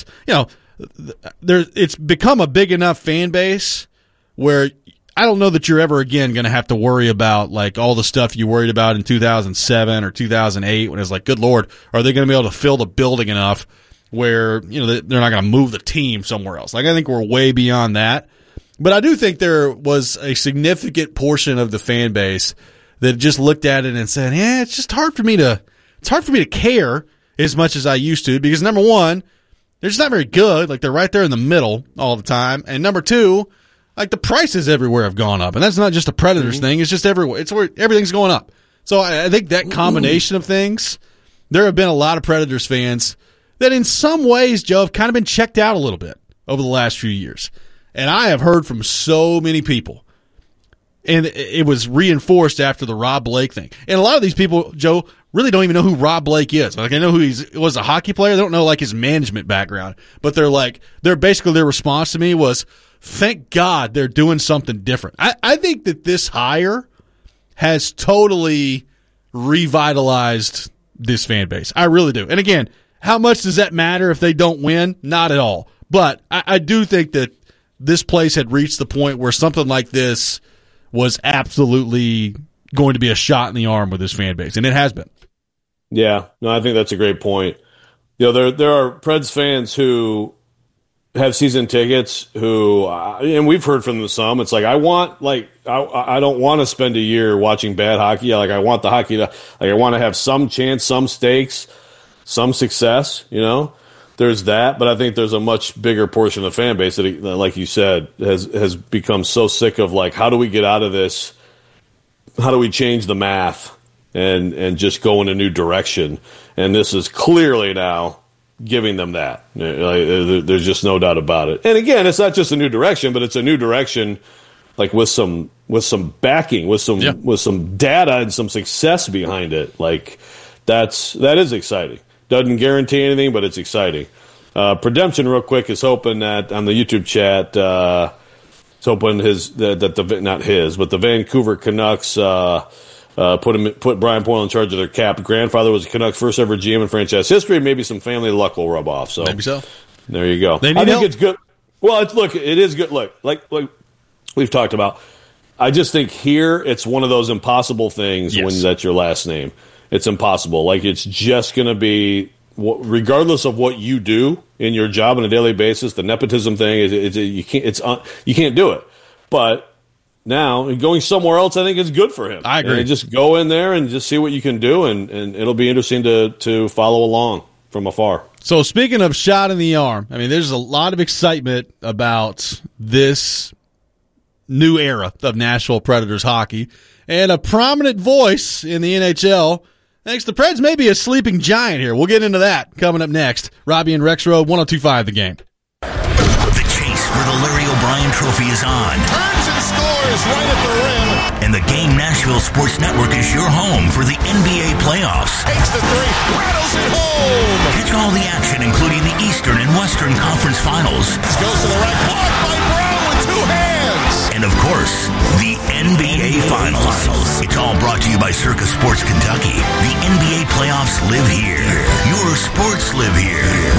it's become a big enough fan base where I don't know that you're ever again going to have to worry about like all the stuff you worried about in 2007 or 2008 when it's like, good Lord, are they going to be able to fill the building enough where, they're not going to move the team somewhere else? Like, I think we're way beyond that. But I do think there was a significant portion of the fan base that just looked at it and said, "Yeah, it's just hard for me to care as much as I used to because number one, they're just not very good. Like they're right there in the middle all the time, and number two, like the prices everywhere have gone up, and that's not just a Predators thing. It's just everywhere. It's where everything's going up. So I think that combination of things, there have been a lot of Predators fans that in some ways, Joe, have kind of been checked out a little bit over the last few years. And I have heard from so many people, and it was reinforced after the Rob Blake thing. And a lot of these people, Joe, really don't even know who Rob Blake is. Like I know who he was a hockey player. They don't know like his management background, but they're basically their response to me was, thank God they're doing something different. I think that this hire has totally revitalized this fan base. I really do. And again, how much does that matter if they don't win? Not at all. But I do think that this place had reached the point where something like this was absolutely going to be a shot in the arm with this fan base, and it has been. Yeah, no, I think that's a great point. There are Preds fans who have season tickets who, and we've heard from them some. It's like I don't want to spend a year watching bad hockey. I want the hockey to, I want to have some chance, some stakes, some success. There's that, but I think there's a much bigger portion of the fan base that, like you said, has become so sick of like, how do we get out of this? How do we change the math and just go in a new direction? And this is clearly now giving them that. There's just no doubt about it. And again, it's not just a new direction, but it's a new direction like with some backing, with some data and some success behind it. Like that is exciting. Doesn't guarantee anything, but it's exciting. Redemption, real quick, is hoping that on the YouTube chat, it's hoping the Vancouver Canucks put Brian Poyle in charge of their cap. Grandfather was a Canucks first ever GM in franchise history. Maybe some family luck will rub off. So maybe so. There you go. I think it's good. Well, it is good. Look, like we've talked about. I just think here it's one of those impossible things when that's your last name. It's impossible. Like it's just going to be, regardless of what you do in your job on a daily basis, the nepotism thing you can't do it. But now going somewhere else, I think is good for him. I agree. And just go in there and just see what you can do, and it'll be interesting to follow along from afar. So speaking of shot in the arm, I mean, there's a lot of excitement about this new era of Nashville Predators hockey, and a prominent voice in the NHL. Thanks, the Preds may be a sleeping giant here. We'll get into that coming up next. Robbie and Rexroad, 102.5 The Game. The chase for the Larry O'Brien Trophy is on. Turns and scores right at the rim. And the Game Nashville Sports Network is your home for the NBA playoffs. Takes the three, rattles it home. Catch all the action, including the Eastern and Western Conference Finals. This goes to the right, blocked by Brown with two hands. And of course, the NBA Finals. It's all brought to you by Circa Sports Kentucky. The NBA playoffs live here. Your sports live here. We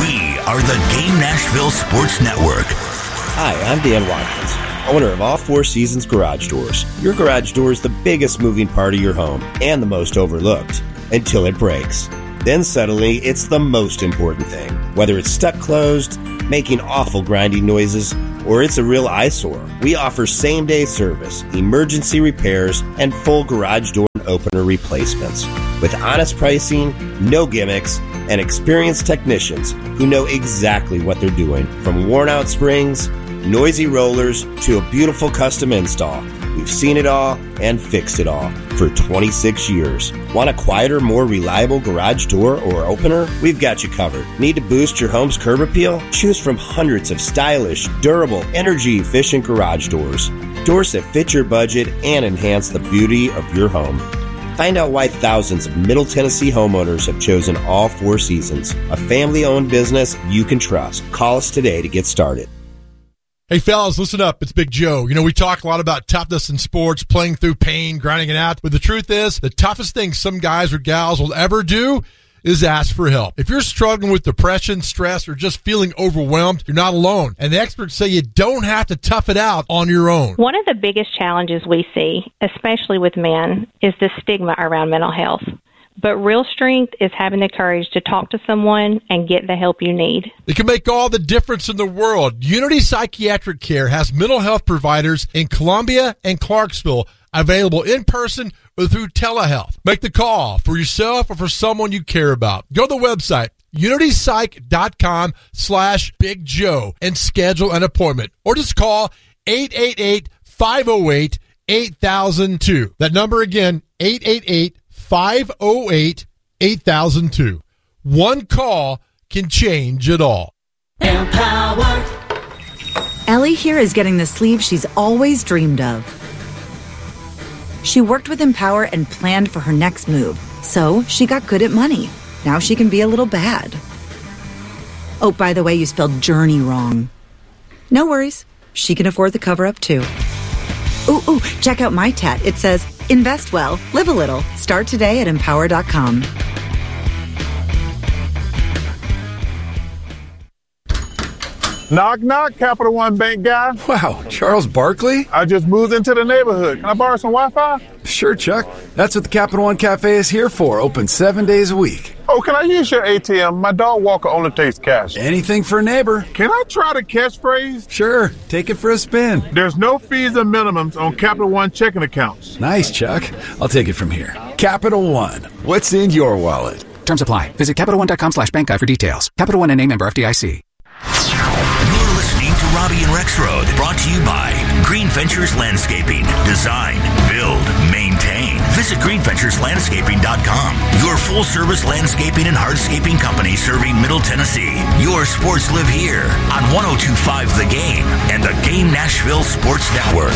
are the Game Nashville Sports Network. Hi, I'm Dan Watkins, owner of All Four Seasons Garage Doors. Your garage door is the biggest moving part of your home and the most overlooked until it breaks. Then suddenly, it's the most important thing. Whether it's stuck closed, making awful grinding noises, or it's a real eyesore, we offer same-day service, emergency repairs, and full garage door and opener replacements. With honest pricing, no gimmicks, and experienced technicians who know exactly what they're doing. From worn-out springs, noisy rollers, to a beautiful custom install. We've seen it all and fixed it all for 26 years. Want a quieter, more reliable garage door or opener? We've got you covered. Need to boost your home's curb appeal? Choose from hundreds of stylish, durable, energy-efficient garage doors. Doors that fit your budget and enhance the beauty of your home. Find out why thousands of Middle Tennessee homeowners have chosen All Four Seasons, a family-owned business you can trust. Call us today to get started. Hey, fellas, listen up. It's Big Joe. You know, we talk a lot about toughness in sports, playing through pain, grinding it out. But the truth is, the toughest thing some guys or gals will ever do is ask for help. If you're struggling with depression, stress, or just feeling overwhelmed, you're not alone. And the experts say you don't have to tough it out on your own. One of the biggest challenges we see, especially with men, is the stigma around mental health. But real strength is having the courage to talk to someone and get the help you need. It can make all the difference in the world. Unity Psychiatric Care has mental health providers in Columbia and Clarksville available in person or through telehealth. Make the call for yourself or for someone you care about. Go to the website, unitypsych.com/Big Joe and schedule an appointment. Or just call 888-508-8002. That number again, 888-508-8002. One call can change it all. Empower. Ellie here is getting the sleeve she's always dreamed of. She worked with Empower and planned for her next move, so she got good at money. Now she can be a little bad. Oh, by the way, you spelled journey wrong. No worries. She can afford the cover-up, too. Ooh, check out my tat. It says, invest well, live a little. Start today at Empower.com. Knock, knock, Capital One Bank guy. Wow, Charles Barkley? I just moved into the neighborhood. Can I borrow some Wi-Fi? Sure, Chuck. That's what the Capital One Cafe is here for, open 7 days a week. Oh, can I use your ATM? My dog walker only takes cash. Anything for a neighbor. Can I try the catchphrase? Sure, take it for a spin. There's no fees and minimums on Capital One checking accounts. Nice, Chuck. I'll take it from here. Capital One. What's in your wallet? Terms apply. Visit CapitalOne.com/bankguide for details. Capital One NA, member FDIC. You're listening to Robbie and Rex Road, brought to you by Green Ventures Landscaping. Design, build, maintain. Visit greenventureslandscaping.com. Your full-service landscaping and hardscaping company serving Middle Tennessee. Your sports live here on 102.5 The Game and the Game Nashville Sports Network.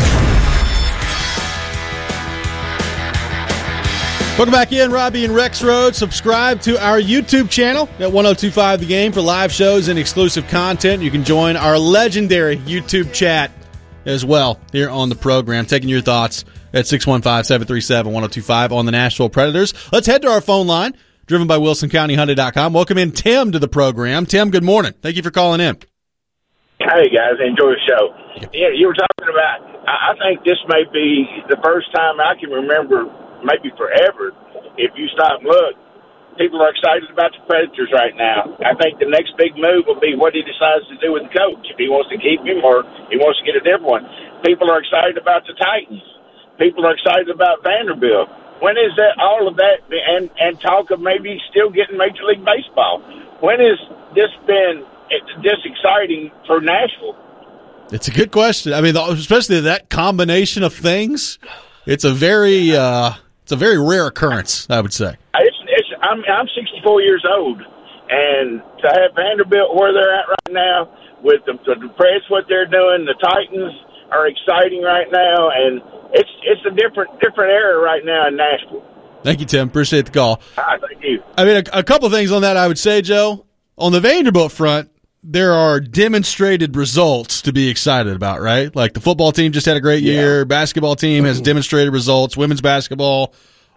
Welcome back in, Robbie and Rex Road. Subscribe to our YouTube channel at 102.5 The Game for live shows and exclusive content. You can join our legendary YouTube chat as well here on the program. Taking your thoughts at 615-737-1025 on the Nashville Predators. Let's head to our phone line, driven by WilsonCountyHyundai.com. Welcome in Tim to the program. Tim, good morning. Thank you for calling in. Hey, guys. Enjoy the show. Yeah, you were talking about, I think this may be the first time I can remember, maybe forever, if you stop and look, people are excited about the Predators right now. I think the next big move will be what he decides to do with the coach, if he wants to keep him or he wants to get a different one. People are excited about the Titans. People are excited about Vanderbilt. When is that, all of that, and talk of maybe still getting Major League Baseball? When has this been this exciting for Nashville? It's a good question. I mean, especially that combination of things, it's a very rare occurrence, I would say. I'm 64 years old, and to have Vanderbilt where they're at right now, with the Preds, what they're doing, the Titans are exciting right now, and it's a different era right now in Nashville. Thank you, Tim. Appreciate the call. Thank you. I mean, a couple of things on that I would say, Joe. On the Vanderbilt front, there are demonstrated results to be excited about, right? Like the football team just had a great year. Basketball team has demonstrated results. Women's basketball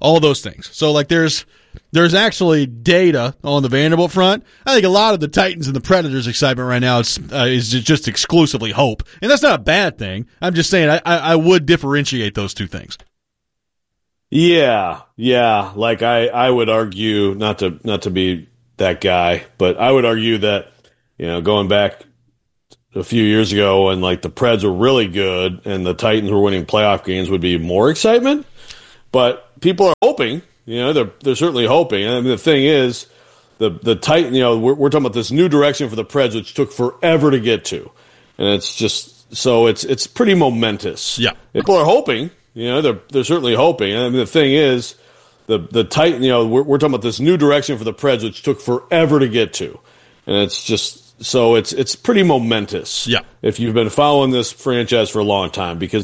all those things. So like there's actually data on the Vanderbilt front. I think a lot of the Titans and the Predators excitement right now is just exclusively hope, and that's not a bad thing. I'm just saying I would differentiate those two things. Yeah. Like I would argue not to be that guy, but I would argue that going back a few years ago when like the Preds were really good and the Titans were winning playoff games would be more excitement. But people are hoping. They're certainly hoping. I mean, the thing is, the Titan. We're talking about this new direction for the Preds, which took forever to get to, and it's just so it's pretty momentous. Yeah, people are hoping. They're certainly hoping. I mean, the thing is, the Titan. We're talking about this new direction for the Preds, which took forever to get to, and it's just so it's pretty momentous. Yeah, if you've been following this franchise for a long time, because